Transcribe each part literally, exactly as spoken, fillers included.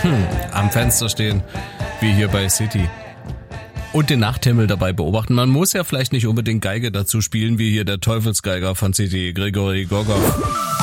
hm, am Fenster stehen, wie hier bei City. Und den Nachthimmel dabei beobachten. Man muss ja vielleicht nicht unbedingt Geige dazu spielen, wie hier der Teufelsgeiger von City, Grigori Gorgov.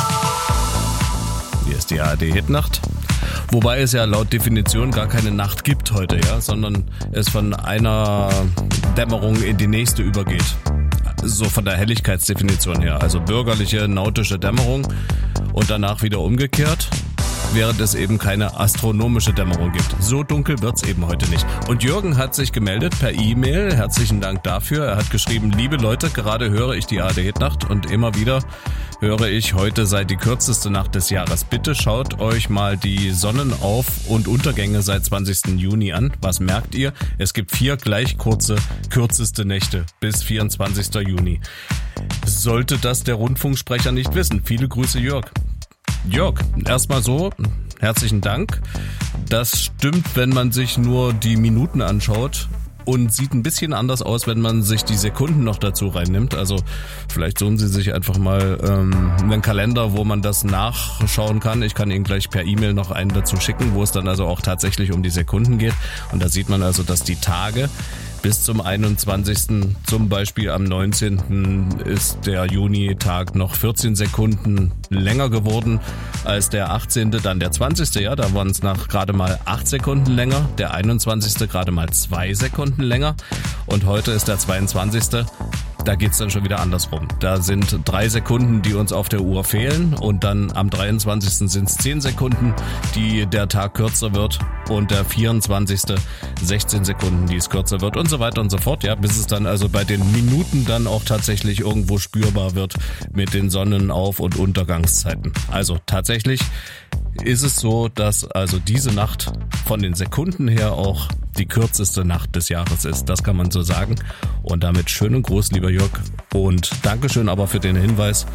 Hier ist die A R D-Hitnacht. Wobei es ja laut Definition gar keine Nacht gibt heute, ja, sondern es von einer Dämmerung in die nächste übergeht. So von der Helligkeitsdefinition her. Also bürgerliche, nautische Dämmerung und danach wieder umgekehrt, während es eben keine astronomische Dämmerung gibt. So dunkel wird's eben heute nicht. Und Jürgen hat sich gemeldet per E-Mail. Herzlichen Dank dafür. Er hat geschrieben, liebe Leute, gerade höre ich die A R D-Hitnacht und immer wieder höre ich, heute sei die kürzeste Nacht des Jahres. Bitte schaut euch mal die Sonnenauf- und Untergänge seit zwanzigsten Juni an. Was merkt ihr? Es gibt vier gleich kurze, kürzeste Nächte bis vierundzwanzigsten Juni. Sollte das der Rundfunksprecher nicht wissen? Viele Grüße, Jörg. Jörg, erstmal so, herzlichen Dank. Das stimmt, wenn man sich nur die Minuten anschaut und sieht ein bisschen anders aus, wenn man sich die Sekunden noch dazu reinnimmt. Also vielleicht suchen Sie sich einfach mal ähm, einen Kalender, wo man das nachschauen kann. Ich kann Ihnen gleich per E-Mail noch einen dazu schicken, wo es dann also auch tatsächlich um die Sekunden geht. Und da sieht man also, dass die Tage bis zum einundzwanzigsten Zum Beispiel am neunzehnten ist der Junitag noch vierzehn Sekunden länger geworden als der achtzehnte Dann der zwanzigste Ja, da waren es nach gerade mal acht Sekunden länger. Der einundzwanzigste gerade mal zwei Sekunden länger. Und heute ist der zweiundzwanzigste Da geht's dann schon wieder andersrum. Da sind drei Sekunden, die uns auf der Uhr fehlen. Und dann am dreiundzwanzigsten sind es zehn Sekunden, die der Tag kürzer wird. Und der vierundzwanzigste sechzehn Sekunden, die es kürzer wird und so weiter und so fort. Ja, bis es dann also bei den Minuten dann auch tatsächlich irgendwo spürbar wird mit den Sonnenauf- und Untergangszeiten. Also tatsächlich ist es so, dass also diese Nacht von den Sekunden her auch die kürzeste Nacht des Jahres ist. Das kann man so sagen. Und damit schönen Gruß, lieber Jörg. Und Dankeschön aber für den Hinweis.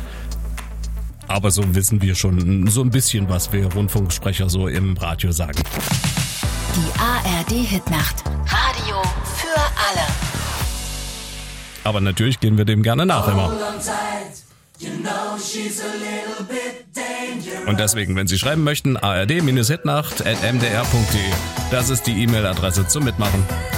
Aber so wissen wir schon so ein bisschen, was wir Rundfunksprecher so im Radio sagen. Die A R D-Hitnacht. Radio für alle. Aber natürlich gehen wir dem gerne nach immer. Und deswegen, wenn Sie schreiben möchten, a r d Bindestrich hitnacht at m d r punkt d e. Das ist die E-Mail-Adresse zum Mitmachen.